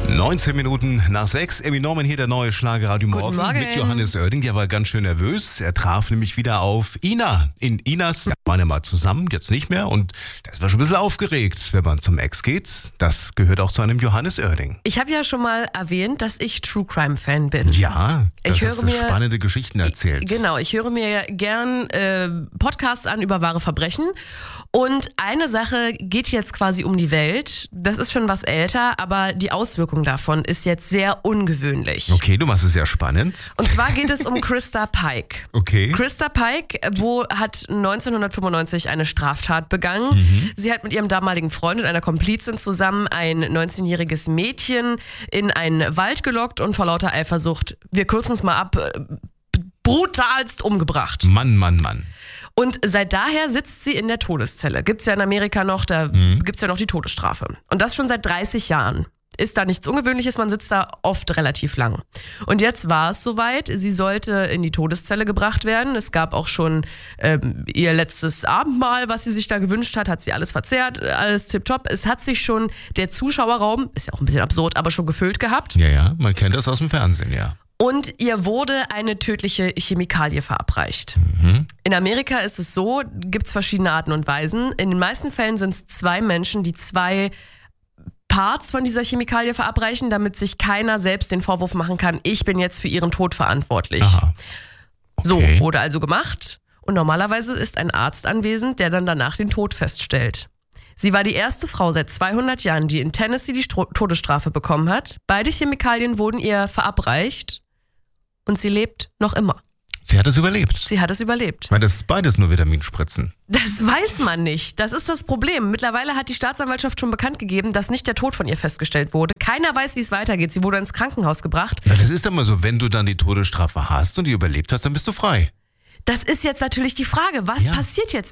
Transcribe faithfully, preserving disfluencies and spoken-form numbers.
neunzehn Minuten nach sechs. Emmy Norman hier, der neue Schlager-Radio Morgen mit Johannes Oerding. Der war ganz schön nervös. Er traf nämlich wieder auf Ina. In Inas, ja, waren ja mal zusammen, jetzt nicht mehr. Und das war schon ein bisschen aufgeregt, wenn man zum Ex geht. Das gehört auch zu einem Johannes Oerding. Ich habe ja schon mal erwähnt, dass ich True Crime Fan bin. Ja, das ich hast höre du mir, spannende Geschichten erzählt. Genau, ich höre mir gern äh, Podcasts an über wahre Verbrechen. Und eine Sache geht jetzt quasi um die Welt. Das ist schon was älter, aber die Auswirkung davon ist jetzt sehr ungewöhnlich. Okay, du machst es ja spannend. Und zwar geht es um Krista Pike. Okay. Krista Pike wo hat neunzehnhundertfünfundneunzig eine Straftat begangen. Mhm. Sie hat mit ihrem damaligen Freund und einer Komplizin zusammen ein neunzehnjähriges Mädchen in einen Wald gelockt und vor lauter Eifersucht, wir kürzen es mal ab, brutalst umgebracht. Mann, Mann, Mann. Und seit daher sitzt sie in der Todeszelle. Gibt's ja in Amerika noch, da Mhm. gibt's ja noch die Todesstrafe. Und das schon seit dreißig Jahren. Ist da nichts Ungewöhnliches, man sitzt da oft relativ lang. Und jetzt war es soweit, sie sollte in die Todeszelle gebracht werden. Es gab auch schon ähm, ihr letztes Abendmahl, was sie sich da gewünscht hat, hat sie alles verzehrt, alles tipptopp. Es hat sich schon der Zuschauerraum, ist ja auch ein bisschen absurd, aber schon gefüllt gehabt. Ja, ja, man kennt das aus dem Fernsehen, ja. Und ihr wurde eine tödliche Chemikalie verabreicht. Mhm. In Amerika ist es so, gibt es verschiedene Arten und Weisen. In den meisten Fällen sind es zwei Menschen, die zwei Parts von dieser Chemikalie verabreichen, damit sich keiner selbst den Vorwurf machen kann, ich bin jetzt für ihren Tod verantwortlich. Aha. Okay. So, wurde also gemacht. Und normalerweise ist ein Arzt anwesend, der dann danach den Tod feststellt. Sie war die erste Frau seit zweihundert Jahren, die in Tennessee die Stro- Todesstrafe bekommen hat. Beide Chemikalien wurden ihr verabreicht und sie lebt noch immer. Sie hat es überlebt. Sie hat es überlebt. Weil das ist beides nur Vitaminspritzen. Das weiß man nicht. Das ist das Problem. Mittlerweile hat die Staatsanwaltschaft schon bekannt gegeben, dass nicht der Tod von ihr festgestellt wurde. Keiner weiß, wie es weitergeht. Sie wurde ins Krankenhaus gebracht. Na, das ist immer so, wenn du dann die Todesstrafe hast und die überlebt hast, dann bist du frei. Das ist jetzt natürlich die Frage, was Ja. passiert jetzt